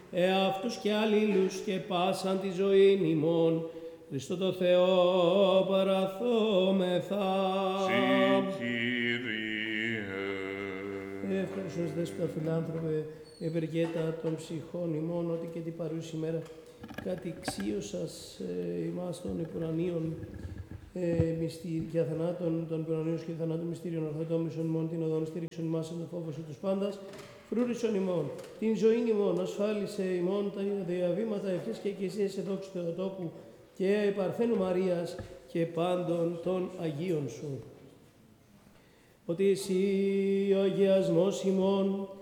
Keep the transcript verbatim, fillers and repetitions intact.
εαυτούς και αλλήλους και πάσαν τη ζωήν ημών, Χριστό το Θεό παραθόμεθα. Συ Κύριε. Ευχαριστώς Δέσποτα φιλάνθρωπε, ευεργέτα των ψυχών ημών, ότι και την παρούση ημέρα κατηξίωσας ε, ημάς των υπουρανίων ε, μυστή, για θανάτων των υπουρανίων και θανάτων μυστήριων ορθοτόμησον ημών, την οδόν στήριξον ημάς εν το φόβο σου τους πάντας, φρούρισον ημών, την ζωήν ημών, ασφάλισε ημών τα διαβήματα ευχές και εκκλησίες σε δόξου Θεοτόκου και Παρθένου Μαρίας και πάντων των Αγίων σου. Ότι εσύ ο αγιασμός ημών